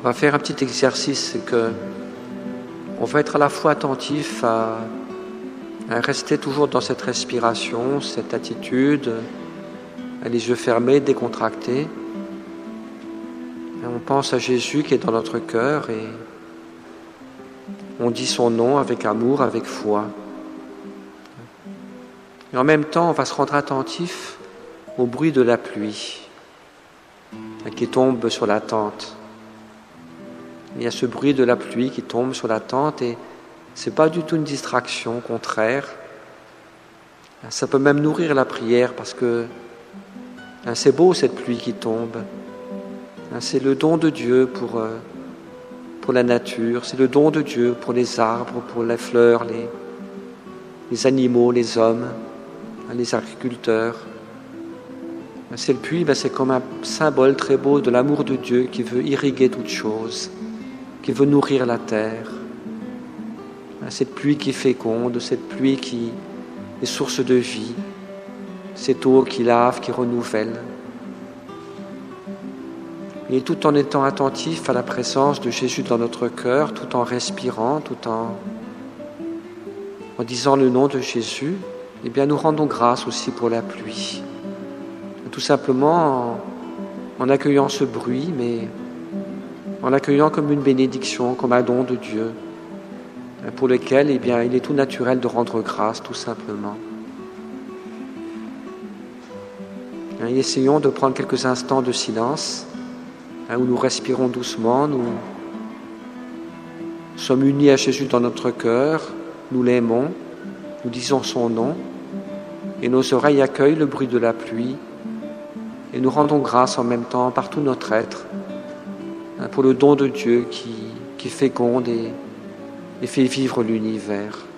On va faire un petit exercice, c'est que on va être à la fois attentif à rester toujours dans cette respiration, cette attitude, les yeux fermés, décontractés. Et on pense à Jésus qui est dans notre cœur et on dit son nom avec amour, avec foi. Et en même temps, on va se rendre attentif au bruit de la pluie qui tombe sur la tente. Il y a ce bruit de la pluie qui tombe sur la tente et c'est pas du tout une distraction, au contraire. Ça peut même nourrir la prière parce que c'est beau cette pluie qui tombe. C'est le don de Dieu pour la nature, c'est le don de Dieu pour les arbres, pour les fleurs, les animaux, les hommes, les agriculteurs. Cette pluie, c'est comme un symbole très beau de l'amour de Dieu qui veut irriguer toutes choses, qui veut nourrir la terre. Cette pluie qui féconde, cette pluie qui est source de vie, cette eau qui lave, qui renouvelle. Et tout en étant attentif à la présence de Jésus dans notre cœur, tout en respirant, tout en disant le nom de Jésus, eh bien nous rendons grâce aussi pour la pluie. Tout simplement en accueillant ce bruit, mais en l'accueillant comme une bénédiction, comme un don de Dieu, pour lequel eh bien, il est tout naturel de rendre grâce, tout simplement. Et essayons de prendre quelques instants de silence, où nous respirons doucement, nous sommes unis à Jésus dans notre cœur, nous l'aimons, nous disons son nom, et nos oreilles accueillent le bruit de la pluie, et nous rendons grâce en même temps par tout notre être pour le don de Dieu qui féconde et fait vivre l'univers.